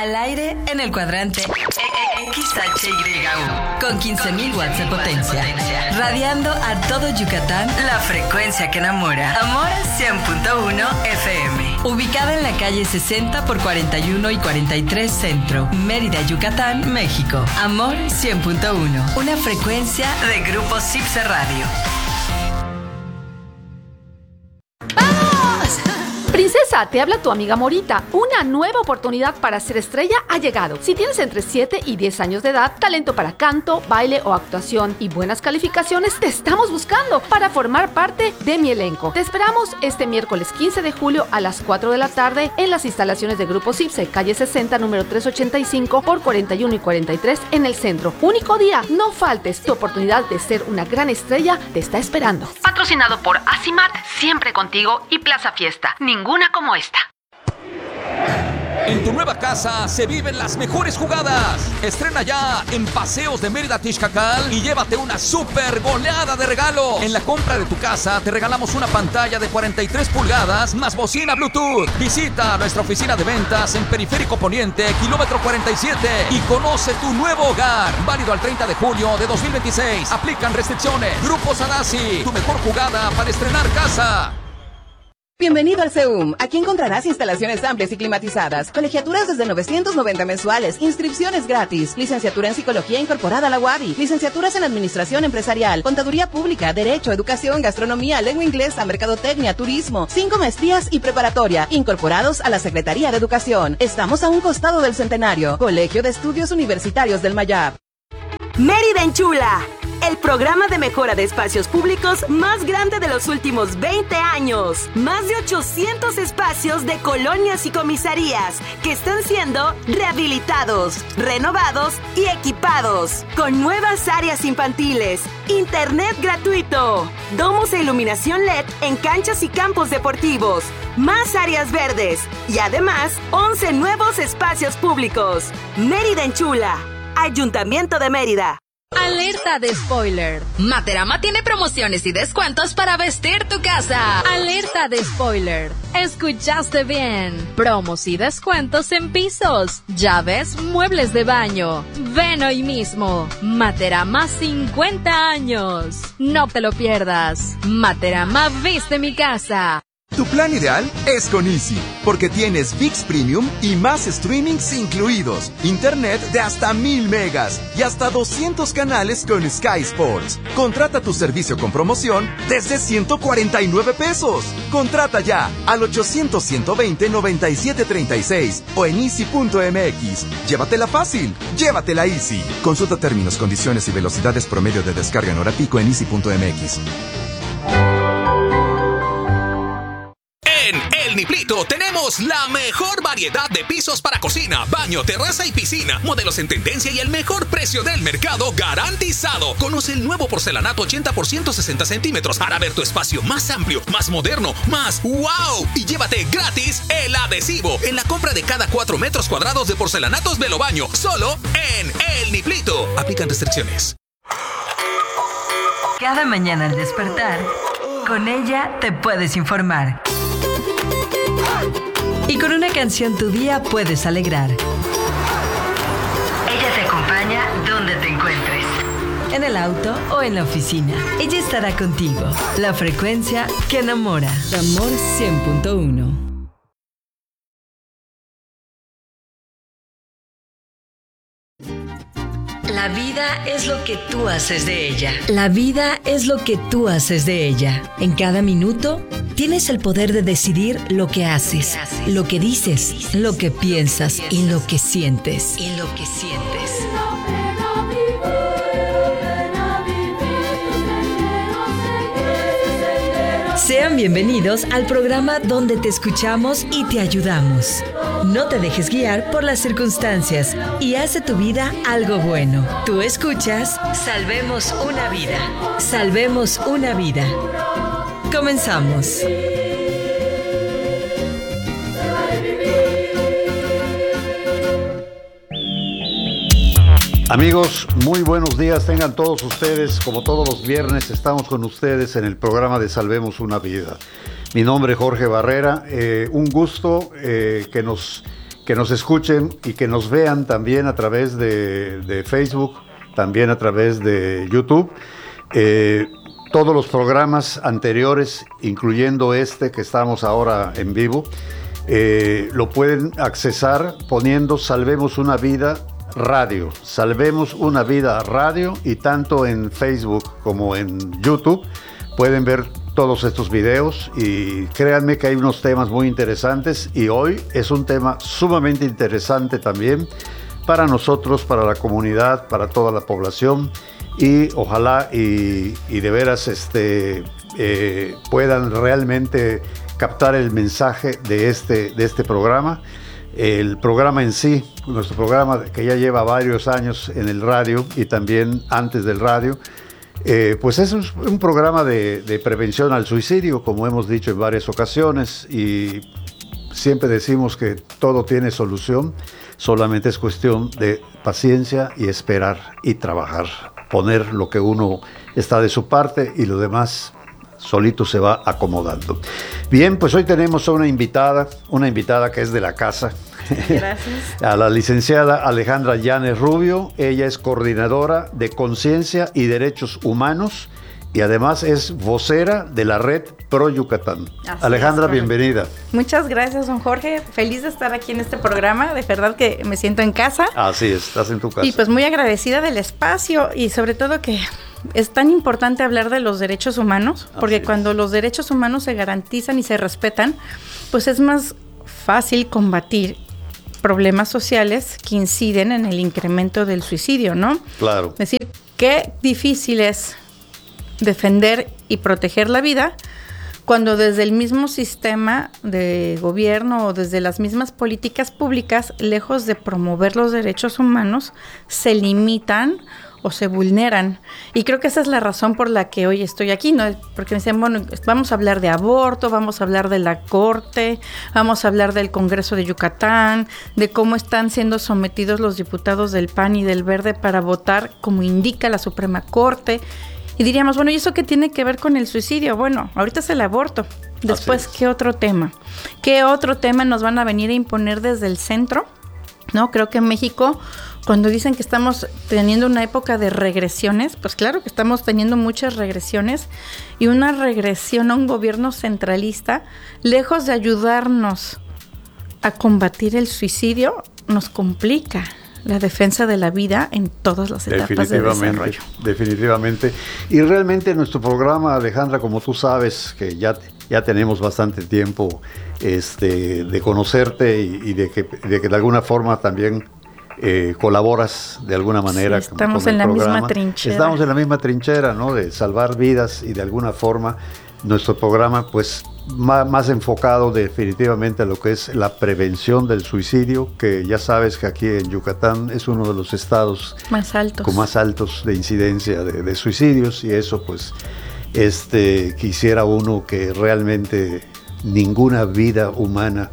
Al aire en el cuadrante XHYU, con 15,000 watts de potencia, radiando a todo Yucatán la frecuencia que enamora. Amor 100.1 FM, ubicada en la calle 60 por 41 y 43 Centro, Mérida, Yucatán, México. Amor 100.1, una frecuencia de Grupo Cipse Radio. Princesa, te habla tu amiga Morita. Una nueva oportunidad para ser estrella ha llegado. Si tienes entre 7 y 10 años de edad, talento para canto, baile o actuación y buenas calificaciones, te estamos buscando para formar parte de mi elenco. Te esperamos este miércoles 15 de julio a las 4 de la tarde en las instalaciones de Grupo Cipse, calle 60, número 385 por 41 y 43 en el centro. Único día, no faltes. Tu oportunidad de ser una gran estrella te está esperando. Patrocinado por Asimat, siempre contigo, y Plaza Fiesta. Ninguna como esta. En tu nueva casa se viven las mejores jugadas. Estrena ya en Paseos de Mérida Tixcacal y llévate una super goleada de regalo. En la compra de tu casa te regalamos una pantalla de 43 pulgadas más bocina Bluetooth. Visita nuestra oficina de ventas en Periférico Poniente, kilómetro 47, y conoce tu nuevo hogar. Válido al 30 de junio de 2026. Aplican restricciones. Grupo Sadasi, tu mejor jugada para estrenar casa. Bienvenido al CEUM. Aquí encontrarás instalaciones amplias y climatizadas, colegiaturas desde 990 mensuales, inscripciones gratis, licenciatura en Psicología incorporada a la UABI, licenciaturas en Administración Empresarial, Contaduría Pública, Derecho, Educación, Gastronomía, Lengua Inglesa, Mercadotecnia, Turismo, 5 maestrías y preparatoria, incorporados a la Secretaría de Educación. Estamos a un costado del Centenario. Colegio de Estudios Universitarios del Mayab. Mérida Enchula, el programa de mejora de espacios públicos más grande de los últimos 20 años. Más de 800 espacios de colonias y comisarías que están siendo rehabilitados, renovados y equipados. Con nuevas áreas infantiles, internet gratuito, domos e iluminación LED en canchas y campos deportivos, más áreas verdes y además 11 nuevos espacios públicos. Mérida Enchula, Ayuntamiento de Mérida. Alerta de spoiler. Materama tiene promociones y descuentos para vestir tu casa. Alerta de spoiler. Escuchaste bien. Promos y descuentos en pisos, llaves, muebles de baño. Ven hoy mismo. Materama 50 años. No te lo pierdas. Materama viste mi casa. Tu plan ideal es con Easy, porque tienes ViX Premium y más streamings incluidos, internet de hasta 1000 megas y hasta 200 canales con Sky Sports. Contrata tu servicio con promoción desde 149 pesos. Contrata ya al 800-120-9736 o en easy.mx. Llévatela fácil, llévatela Easy. Consulta términos, condiciones y velocidades promedio de descarga en hora pico en easy.mx. En El Niplito tenemos la mejor variedad de pisos para cocina, baño, terraza y piscina. Modelos en tendencia y el mejor precio del mercado garantizado. Conoce el nuevo porcelanato 80% 60 centímetros para ver tu espacio más amplio, más moderno, más wow. Y llévate gratis el adhesivo en la compra de cada 4 metros cuadrados de porcelanatos Velobaño. Solo en El Niplito. Aplican restricciones. Cada mañana al despertar, con ella te puedes informar. Y con una canción tu día puedes alegrar. Ella te acompaña donde te encuentres. En el auto o en la oficina. Ella estará contigo. La frecuencia que enamora. Amor 100.1. La vida es lo que tú haces de ella. La vida es lo que tú haces de ella. En cada minuto tienes el poder de decidir lo que haces, lo que dices, lo que piensas y lo que sientes. Sean bienvenidos al programa donde te escuchamos y te ayudamos. No te dejes guiar por las circunstancias y haz de tu vida algo bueno. Tú escuchas Salvemos una vida. Salvemos una vida. Comenzamos. Amigos, muy buenos días, tengan todos ustedes. Como todos los viernes estamos con ustedes en el programa de Salvemos una Vida. Mi nombre es Jorge Barrera, un gusto que nos que nos escuchen y que nos vean también a través de Facebook, también a través de YouTube. Todos los programas anteriores, incluyendo este que estamos ahora en vivo, lo pueden accesar poniendo Salvemos una Vida Radio. Salvemos una Vida Radio, y tanto en Facebook como en YouTube pueden ver todos estos videos, y créanme que hay unos temas muy interesantes, y hoy es un tema sumamente interesante también para nosotros, para la comunidad, para toda la población, y ojalá y de veras puedan realmente captar el mensaje de este programa. El programa en sí, nuestro programa que ya lleva varios años en el radio y también antes del radio, pues es un programa de prevención al suicidio, como hemos dicho en varias ocasiones, y siempre decimos que todo tiene solución, solamente es cuestión de paciencia y esperar y trabajar, poner lo que uno está de su parte y lo demás solito se va acomodando. Bien, pues hoy tenemos a una invitada que es de la casa. Gracias. A la licenciada Alejandra Llanes Rubio. Ella es coordinadora de Conciencia y Derechos Humanos y además es vocera de la red Pro Yucatán. Alejandra, bienvenida. Muchas gracias, don Jorge. Feliz de estar aquí en este programa. De verdad que me siento en casa. Así es, estás en tu casa. Y pues muy agradecida del espacio y sobre todo que es tan importante hablar de los derechos humanos, porque cuando los derechos humanos se garantizan y se respetan, pues es más fácil combatir problemas sociales que inciden en el incremento del suicidio, ¿no? Claro. Es decir, qué difícil es defender y proteger la vida cuando desde el mismo sistema de gobierno o desde las mismas políticas públicas, lejos de promover los derechos humanos, se limitan o se vulneran. Y creo que esa es la razón por la que hoy estoy aquí, ¿no? Porque me dicen, bueno, vamos a hablar de aborto, vamos a hablar de la Corte, vamos a hablar del Congreso de Yucatán, de cómo están siendo sometidos los diputados del PAN y del Verde para votar como indica la Suprema Corte. Y diríamos, bueno, ¿y eso qué tiene que ver con el suicidio? Bueno, ahorita es el aborto. Después, ¿qué otro tema? ¿Qué otro tema nos van a venir a imponer desde el centro? ¿No? Creo que en México, cuando dicen que estamos teniendo una época de regresiones, pues claro que estamos teniendo muchas regresiones, y una regresión a un gobierno centralista, lejos de ayudarnos a combatir el suicidio, nos complica la defensa de la vida en todas las etapas de desarrollo. Definitivamente. Y realmente nuestro programa, Alejandra, como tú sabes, que ya tenemos bastante tiempo de conocerte y de que de alguna forma también colaboras de alguna manera. Sí, estamos en la misma trinchera. Estamos en la misma trinchera, ¿no? De salvar vidas, y de alguna forma nuestro programa, pues, más enfocado definitivamente a lo que es la prevención del suicidio, que ya sabes que aquí en Yucatán es uno de los estados más altos, con más altos de incidencia de suicidios, y eso pues quisiera uno que realmente ninguna vida humana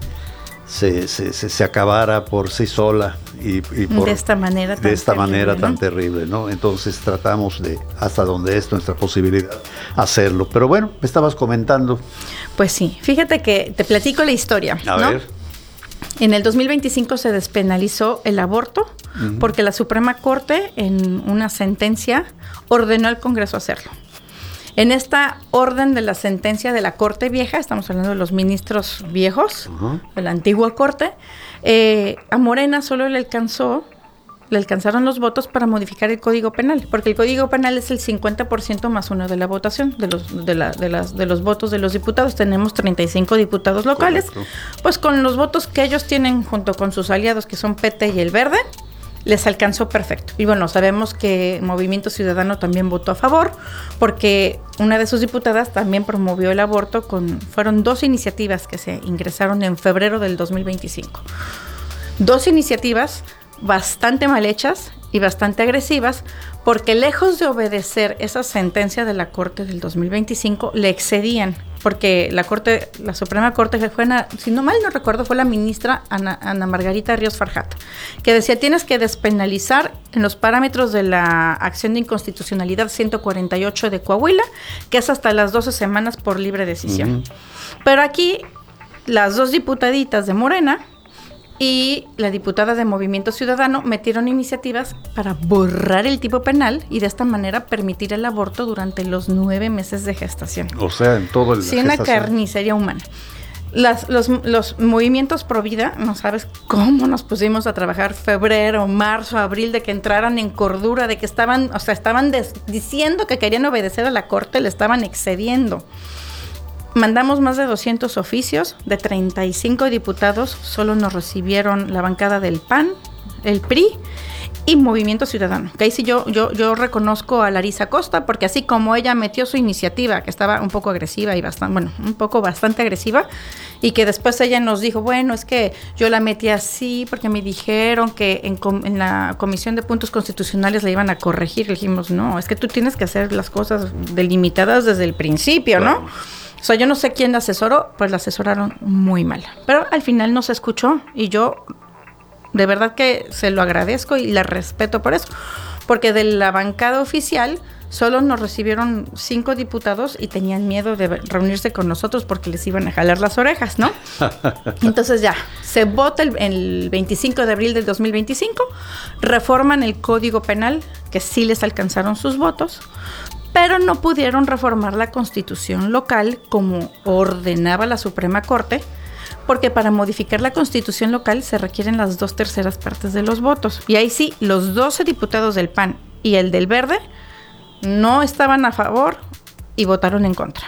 se acabara por sí sola y por, de esta manera tan terrible, ¿no? Entonces tratamos de, hasta donde es nuestra posibilidad, hacerlo. Pero bueno, me estabas comentando. Pues sí, fíjate que te platico la historia, A ver. En el 2025 se despenalizó el aborto porque la Suprema Corte, en una sentencia, ordenó al Congreso hacerlo. En esta orden de la sentencia de la Corte Vieja, estamos hablando de los ministros viejos, de la antigua Corte, a Morena solo le alcanzaron los votos para modificar el Código Penal, porque el Código Penal es el 50% más uno de la votación, de los votos de los diputados. Tenemos 35 diputados locales. Correcto. Pues con los votos que ellos tienen junto con sus aliados, que son PT y el Verde, les alcanzó perfecto. Y bueno, sabemos que Movimiento Ciudadano también votó a favor, porque una de sus diputadas también promovió el aborto. Fueron 2 iniciativas que se ingresaron en febrero del 2025. 2 iniciativas bastante mal hechas y bastante agresivas, porque lejos de obedecer esa sentencia de la Corte del 2025, le excedían, porque la Suprema Corte, que fue, si no mal no recuerdo, fue la ministra Ana Margarita Ríos Farjat, que decía, tienes que despenalizar en los parámetros de la acción de inconstitucionalidad 148 de Coahuila, que es hasta las 12 semanas por libre decisión. Pero aquí, las 2 diputaditas de Morena y la diputada de Movimiento Ciudadano metieron iniciativas para borrar el tipo penal y de esta manera permitir el aborto durante los 9 meses de gestación. O sea, en todo el Sí, una carnicería humana. Los movimientos pro vida, no sabes cómo nos pusimos a trabajar febrero, marzo, abril, de que entraran en cordura, de que estaban diciendo que querían obedecer a la corte, le estaban excediendo. Mandamos más de 200 oficios, de 35 diputados, solo nos recibieron la bancada del PAN, el PRI y Movimiento Ciudadano. Que ahí sí yo reconozco a Larisa Costa, porque así como ella metió su iniciativa, que estaba un poco agresiva y bastante agresiva, y que después ella nos dijo, bueno, es que yo la metí así porque me dijeron que en la Comisión de Puntos Constitucionales la iban a corregir. Le dijimos, no, es que tú tienes que hacer las cosas delimitadas desde el principio, claro, ¿no? O sea, yo no sé quién la asesoró, pues la asesoraron muy mal. Pero al final nos escuchó y yo de verdad que se lo agradezco y la respeto por eso. Porque de la bancada oficial solo nos recibieron 5 diputados y tenían miedo de reunirse con nosotros porque les iban a jalar las orejas, ¿no? Entonces ya, se vota el 25 de abril del 2025, reforman el Código Penal, que sí les alcanzaron sus votos, pero no pudieron reformar la Constitución local como ordenaba la Suprema Corte, porque para modificar la Constitución local se requieren las 2/3 partes de los votos. Y ahí sí, los 12 diputados del PAN y el del Verde no estaban a favor y votaron en contra.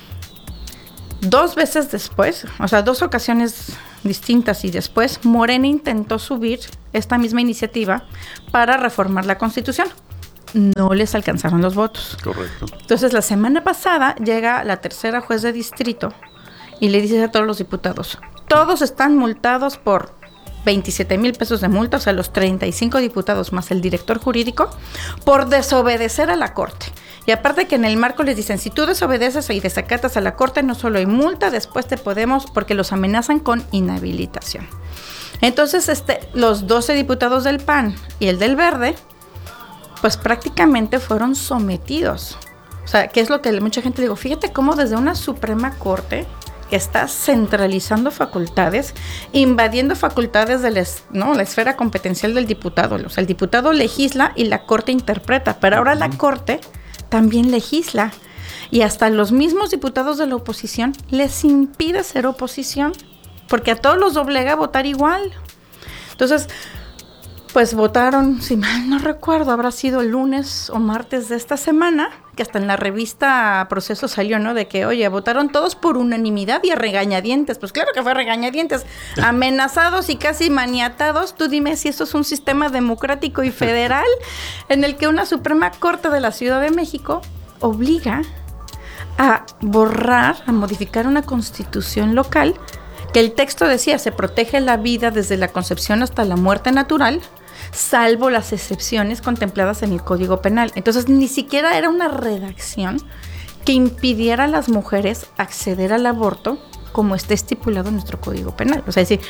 2 veces después, o sea, 2 ocasiones distintas y después, Morena intentó subir esta misma iniciativa para reformar la Constitución. No les alcanzaron los votos. Correcto. Entonces, la semana pasada llega la tercera juez de distrito y le dice a todos los diputados, todos están multados por 27,000 pesos de multa, o sea, los 35 diputados más el director jurídico, por desobedecer a la corte. Y aparte que en el marco les dicen, si tú desobedeces y desacatas a la corte, no solo hay multa, después te podemos, porque los amenazan con inhabilitación. Entonces, los 12 diputados del PAN y el del Verde, pues prácticamente fueron sometidos. O sea, que es lo que mucha gente digo, fíjate cómo desde una Suprema Corte que está centralizando facultades, invadiendo facultades de la esfera competencial del diputado. O sea, el diputado legisla y la Corte interpreta, pero ahora la Corte también legisla. Y hasta los mismos diputados de la oposición les impide ser oposición, porque a todos los obliga a votar igual. Entonces, pues votaron, si mal no recuerdo, habrá sido el lunes o martes de esta semana, que hasta en la revista Proceso salió, ¿no? De que, oye, votaron todos por unanimidad y a regañadientes. Pues claro que fue a regañadientes, amenazados y casi maniatados. Tú dime si eso es un sistema democrático y federal en el que una Suprema Corte de la Ciudad de México obliga a borrar, a modificar una constitución local, que el texto decía, se protege la vida desde la concepción hasta la muerte natural, salvo las excepciones contempladas en el Código Penal. Entonces, ni siquiera era una redacción que impidiera a las mujeres acceder al aborto como está estipulado en nuestro Código Penal. O sea, es decir,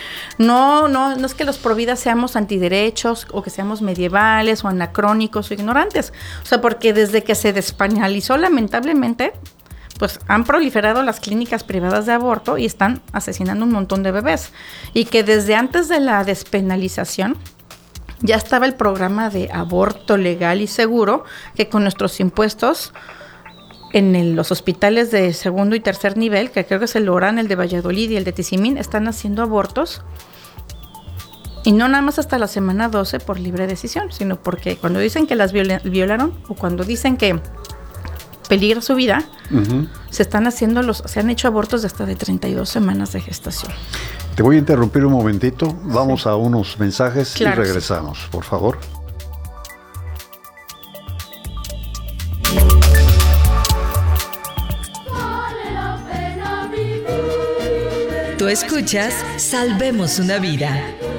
no es que los providas seamos antiderechos o que seamos medievales o anacrónicos o ignorantes. O sea, porque desde que se despenalizó, lamentablemente, pues han proliferado las clínicas privadas de aborto y están asesinando un montón de bebés. Y que desde antes de la despenalización ya estaba el programa de aborto legal y seguro, que con nuestros impuestos en los hospitales de segundo y tercer nivel, que creo que es el Orán, el de Valladolid y el de Tizimín, están haciendo abortos. Y no nada más hasta la semana 12 por libre decisión, sino porque cuando dicen que las violaron o cuando dicen que peligra su vida, se han hecho abortos de hasta de 32 semanas de gestación. Te voy a interrumpir un momentito, vamos a unos mensajes claro, y regresamos, por favor. Tú escuchas Salvemos una Vida.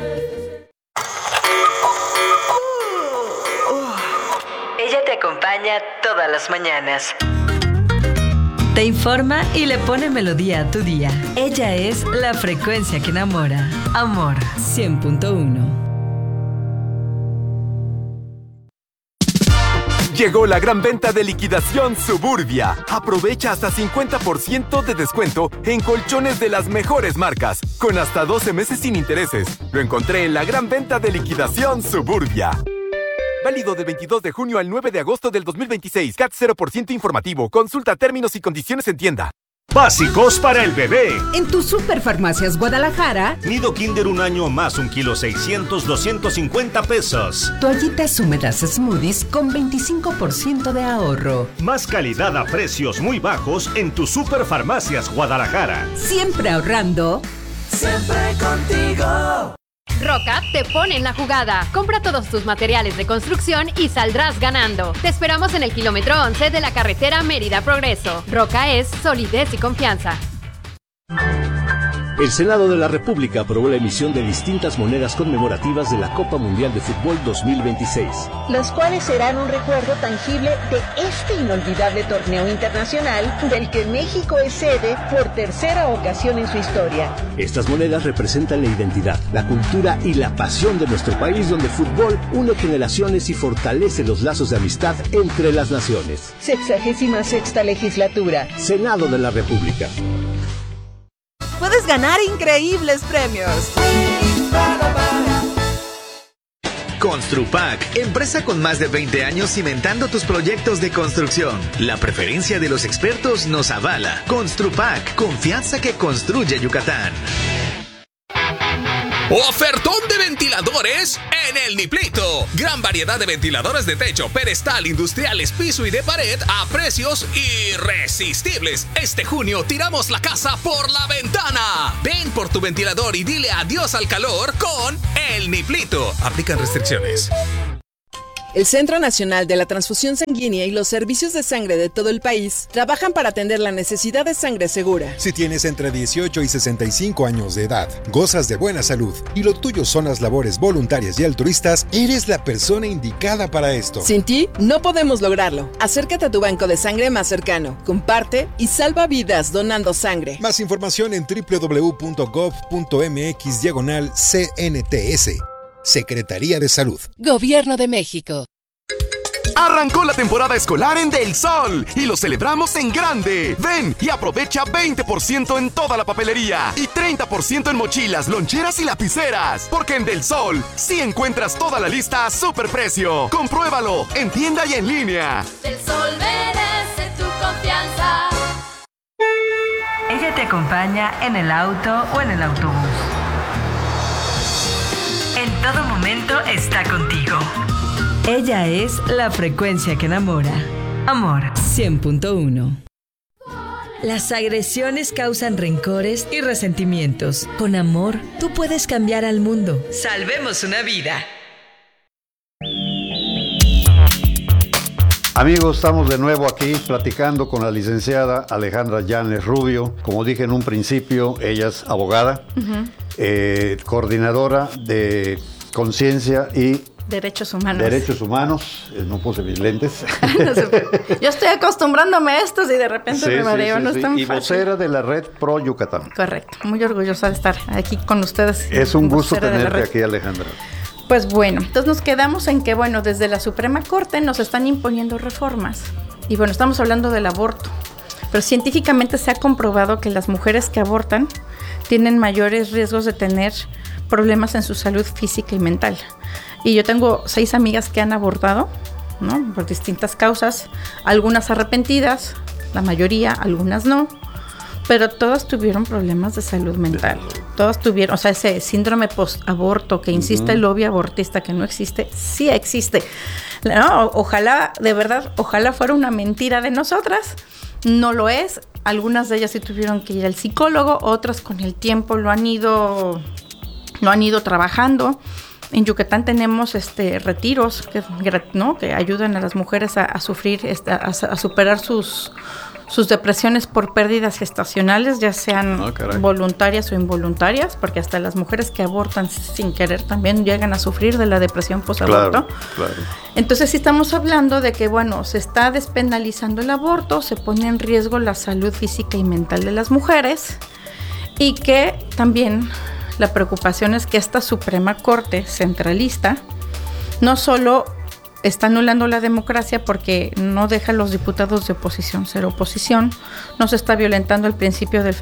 Ella te acompaña todas las mañanas. Te informa y le pone melodía a tu día. Ella es la frecuencia que enamora. Amor 100.1. Llegó la gran venta de liquidación Suburbia. Aprovecha hasta 50% de descuento en colchones de las mejores marcas, con hasta 12 meses sin intereses. Lo encontré en la gran venta de liquidación Suburbia. Válido del 22 de junio al 9 de agosto del 2026. CAT 0% informativo. Consulta términos y condiciones en tienda. Básicos para el bebé. En tu Superfarmacias Guadalajara. Nido Kinder 1 año más 1 kilo 600, 250 pesos. Toallitas húmedas Smoothies con 25% de ahorro. Más calidad a precios muy bajos en tu Superfarmacias Guadalajara. Siempre ahorrando. Siempre contigo. Roca te pone en la jugada. Compra todos tus materiales de construcción y saldrás ganando. Te esperamos en el kilómetro 11 de la carretera Mérida Progreso. Roca es solidez y confianza. El Senado de la República aprobó la emisión de distintas monedas conmemorativas de la Copa Mundial de Fútbol 2026. Las cuales serán un recuerdo tangible de este inolvidable torneo internacional del que México es sede por tercera ocasión en su historia. Estas monedas representan la identidad, la cultura y la pasión de nuestro país, donde el fútbol une generaciones y fortalece los lazos de amistad entre las naciones. 66ª legislatura. Senado de la República. Puedes ganar increíbles premios. Construpac, empresa con más de 20 años cimentando tus proyectos de construcción. La preferencia de los expertos nos avala. Construpac, confianza que construye Yucatán. Ofertón de ventiladores en El Niplito. Gran variedad de ventiladores de techo, pedestal, industriales, piso y de pared a precios irresistibles. Este junio tiramos la casa por la ventana. Ven por tu ventilador y dile adiós al calor con El Niplito. Aplican restricciones. El Centro Nacional de la Transfusión Sanguínea y los servicios de sangre de todo el país trabajan para atender la necesidad de sangre segura. Si tienes entre 18 y 65 años de edad, gozas de buena salud y lo tuyo son las labores voluntarias y altruistas, eres la persona indicada para esto. Sin ti, no podemos lograrlo. Acércate a tu banco de sangre más cercano, comparte y salva vidas donando sangre. Más información en www.gov.mx/CNTS. Secretaría de Salud. Gobierno de México. Arrancó la temporada escolar en Del Sol y lo celebramos en grande. Ven y aprovecha 20% en toda la papelería y 30% en mochilas, loncheras y lapiceras. Porque en Del Sol sí encuentras toda la lista a superprecio. Compruébalo en tienda y en línea. Del Sol merece tu confianza. Ella te acompaña en el auto o en el autobús. En todo momento está contigo. Ella es la frecuencia que enamora. Amor 100.1. Las agresiones causan rencores y resentimientos. Con amor, tú puedes cambiar al mundo. Salvemos una vida. Amigos, estamos de nuevo aquí platicando con la licenciada Alejandra Llanes Rubio. Como dije en un principio, ella es abogada, coordinadora de conciencia y Derechos Humanos. Derechos Humanos. No puse mis lentes. No yo estoy acostumbrándome a estos y de repente me mareo. No es tan y fácil. vocera de la Red Pro Yucatán. Correcto. Muy orgullosa de estar aquí con ustedes. Es un gusto tenerte aquí, Alejandra. Pues bueno, entonces nos quedamos en que, bueno, desde la Suprema Corte nos están imponiendo reformas. Y bueno, estamos hablando del aborto. Pero científicamente se ha comprobado que las mujeres que abortan tienen mayores riesgos de tener problemas en su salud física y mental. Y yo tengo 6 amigas que han abortado, ¿no? Por distintas causas, algunas arrepentidas, la mayoría, algunas no. Pero todas tuvieron problemas de salud mental. Todas tuvieron, o sea, ese síndrome post-aborto que insiste el lobby abortista que no existe, sí existe. No, ojalá, de verdad, ojalá fuera una mentira de nosotras. No lo es. Algunas de ellas sí tuvieron que ir al psicólogo, otras con el tiempo lo han ido trabajando. En Yucatán tenemos retiros que ayudan a las mujeres a sufrir, a superar sus depresiones por pérdidas gestacionales, ya sean voluntarias o involuntarias, porque hasta las mujeres que abortan sin querer también llegan a sufrir de la depresión posaborto. Claro. Entonces sí estamos hablando de que, bueno, se está despenalizando el aborto, se pone en riesgo la salud física y mental de las mujeres, y que también la preocupación es que esta Suprema Corte centralista no solo está anulando la democracia porque no deja a los diputados de oposición ser oposición, nos está violentando el principio del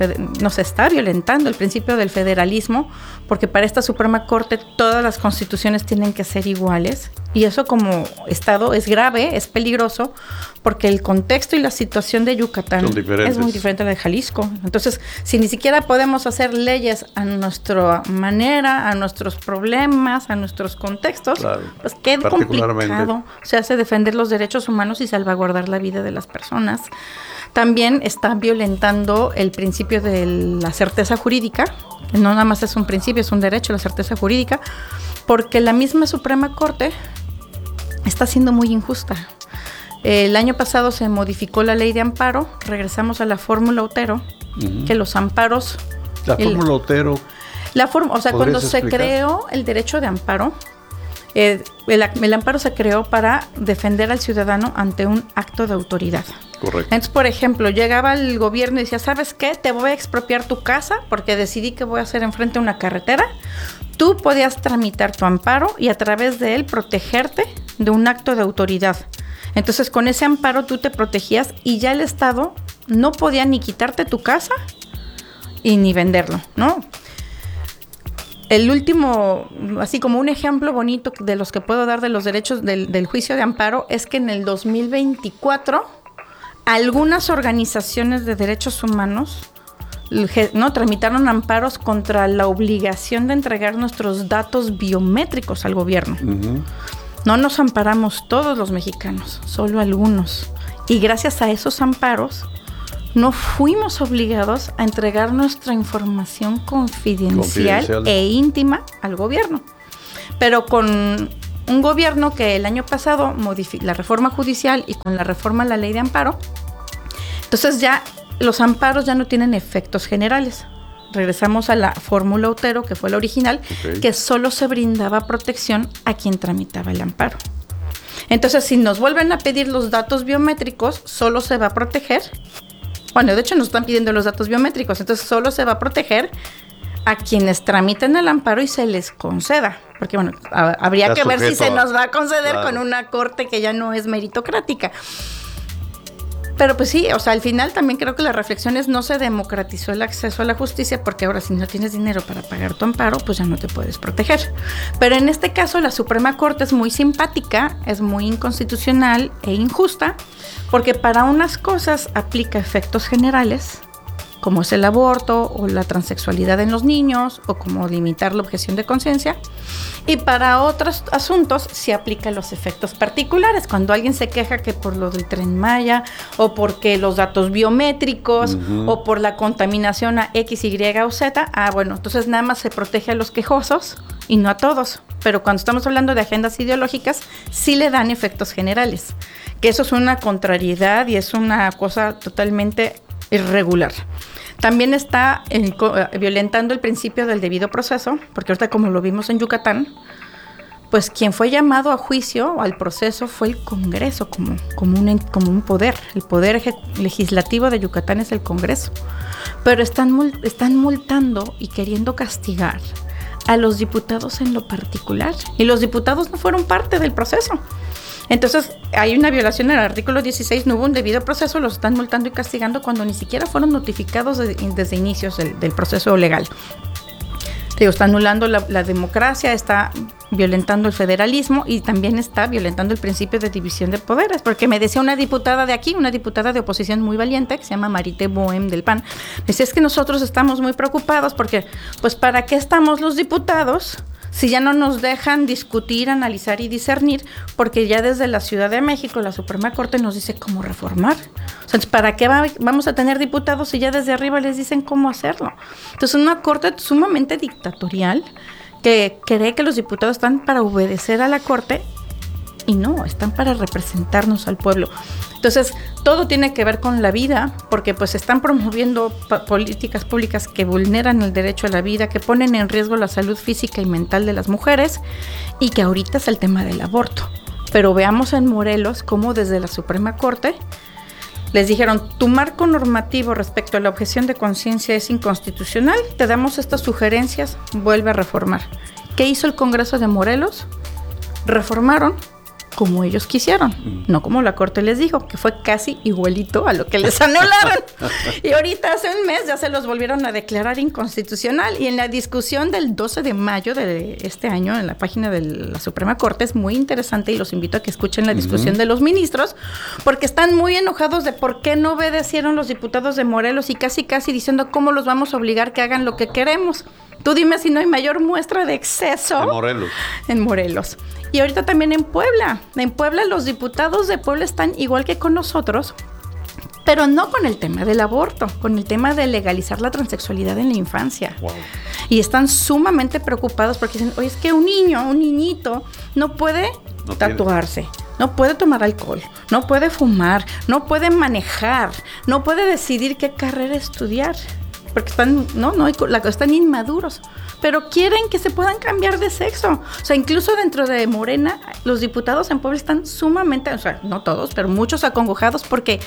federalismo, porque para esta Suprema Corte todas las constituciones tienen que ser iguales, y eso como Estado es grave, es peligroso, porque el contexto y la situación de Yucatán es muy diferente a la de Jalisco. Entonces, si ni siquiera podemos hacer leyes a nuestra manera, a nuestros problemas, a nuestros contextos, pues qué complicado se hace defender los derechos humanos y salvaguardar la vida de las personas. También está violentando el principio de la certeza jurídica, que no nada más es un principio, es un derecho, la certeza jurídica, porque la misma Suprema Corte está siendo muy injusta. El año pasado se modificó la ley de amparo, regresamos a la fórmula Otero, que los amparos... La fórmula Otero... cuando se creó el derecho de amparo, el amparo se creó para defender al ciudadano ante un acto de autoridad. Correcto. Entonces, por ejemplo, llegaba el gobierno y decía, ¿sabes qué? Te voy a expropiar tu casa porque decidí que voy a hacer enfrente de una carretera. Tú podías tramitar tu amparo y a través de él protegerte de un acto de autoridad. Entonces, con ese amparo tú te protegías y ya el Estado no podía ni quitarte tu casa y ni venderlo, ¿no? El último, así como un ejemplo bonito de los que puedo dar de los derechos del juicio de amparo, es que en el 2024 algunas organizaciones de derechos humanos tramitaron amparos contra la obligación de entregar nuestros datos biométricos al gobierno. No nos amparamos todos los mexicanos, solo algunos. Y gracias a esos amparos no fuimos obligados a entregar nuestra información confidencial e íntima al gobierno. Pero con un gobierno que el año pasado modificó la reforma judicial y con la reforma a la ley de amparo, entonces ya los amparos ya no tienen efectos generales. Regresamos a la fórmula Otero, que fue la original, que solo se brindaba protección a quien tramitaba el amparo. Entonces, si nos vuelven a pedir los datos biométricos, solo se va a proteger. Bueno, de hecho nos están pidiendo los datos biométricos, entonces solo se va a proteger a quienes tramiten el amparo y se les conceda. Porque bueno, habría que ver si se nos va a conceder con una corte que ya no es meritocrática. Pero pues sí, o sea, al final también creo que la reflexión es no se democratizó el acceso a la justicia porque ahora si no tienes dinero para pagar tu amparo, pues ya no te puedes proteger. Pero en este caso la Suprema Corte es muy simpática, es muy inconstitucional e injusta, porque para unas cosas aplica efectos generales, como es el aborto o la transexualidad en los niños, o como limitar la objeción de conciencia, y para otros asuntos se aplican los efectos particulares, cuando alguien se queja que por lo del Tren Maya, o porque los datos biométricos, o por la contaminación a X, Y o Z, bueno, entonces nada más se protege a los quejosos y no a todos. Pero cuando estamos hablando de agendas ideológicas, sí le dan efectos generales, que eso es una contrariedad y es una cosa totalmente irregular. También está violentando el principio del debido proceso, porque ahorita como lo vimos en Yucatán, pues quien fue llamado a juicio o al proceso fue el Congreso como un poder. El poder legislativo de Yucatán es el Congreso. Pero están multando y queriendo castigar a los diputados en lo particular. Y los diputados no fueron parte del proceso. Entonces, hay una violación del artículo 16, no hubo un debido proceso, los están multando y castigando cuando ni siquiera fueron notificados desde inicios del proceso legal. Digo, está anulando la democracia, está violentando el federalismo y también está violentando el principio de división de poderes, porque me decía una diputada de aquí, una diputada de oposición muy valiente, que se llama Marité Bohem del PAN, me decía, es que nosotros estamos muy preocupados porque, pues, ¿para qué estamos los diputados si ya no nos dejan discutir, analizar y discernir? Porque ya desde la Ciudad de México, la Suprema Corte nos dice cómo reformar. O sea, ¿para qué vamos a tener diputados si ya desde arriba les dicen cómo hacerlo? Entonces, una Corte sumamente dictatorial que cree que los diputados están para obedecer a la Corte y no, están para representarnos al pueblo. Entonces, todo tiene que ver con la vida, porque pues están promoviendo políticas públicas que vulneran el derecho a la vida, que ponen en riesgo la salud física y mental de las mujeres, y que ahorita es el tema del aborto. Pero veamos en Morelos cómo desde la Suprema Corte les dijeron, tu marco normativo respecto a la objeción de conciencia es inconstitucional, te damos estas sugerencias, vuelve a reformar. ¿Qué hizo el Congreso de Morelos? Reformaron como ellos quisieron, no como la Corte les dijo, que fue casi igualito a lo que les anularon. Y ahorita hace un mes ya se los volvieron a declarar inconstitucional. Y en la discusión del 12 de mayo de este año, en la página de la Suprema Corte, es muy interesante y los invito a que escuchen la discusión de los ministros, porque están muy enojados de por qué no obedecieron los diputados de Morelos y casi diciendo cómo los vamos a obligar que hagan lo que queremos. Tú dime si no hay mayor muestra de exceso en Morelos. Y ahorita también en Puebla. En Puebla los diputados de Puebla están igual que con nosotros, pero no con el tema del aborto, con el tema de legalizar la transexualidad en la infancia. Wow. Y están sumamente preocupados porque dicen, oye, es que un niñito, no puede tatuarse, no puede tomar alcohol, no puede fumar, no puede manejar, no puede decidir qué carrera estudiar. Porque están inmaduros, pero quieren que se puedan cambiar de sexo. O sea, incluso dentro de Morena, los diputados en Puebla están sumamente, o sea, no todos, pero muchos acongojados porque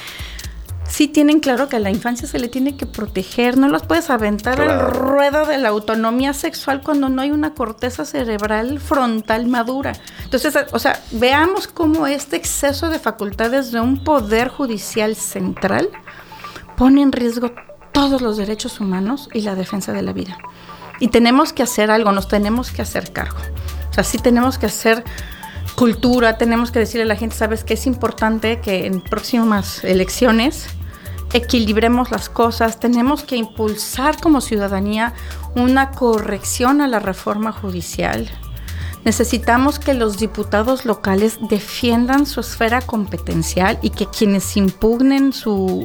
sí tienen claro que a la infancia se le tiene que proteger, no los puedes aventar al ruedo de la autonomía sexual cuando no hay una corteza cerebral frontal madura. Entonces, o sea, veamos cómo este exceso de facultades de un poder judicial central pone en riesgo todos los derechos humanos y la defensa de la vida. Y tenemos que hacer algo, nos tenemos que hacer cargo. O sea, sí tenemos que hacer cultura, tenemos que decirle a la gente, ¿sabes qué? Es importante que en próximas elecciones equilibremos las cosas, tenemos que impulsar como ciudadanía una corrección a la reforma judicial. Necesitamos que los diputados locales defiendan su esfera competencial y que quienes impugnen su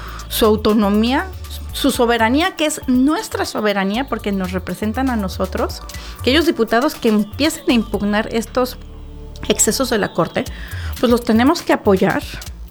autonomía, su soberanía, que es nuestra soberanía porque nos representan a nosotros, aquellos diputados que empiecen a impugnar estos excesos de la Corte, pues los tenemos que apoyar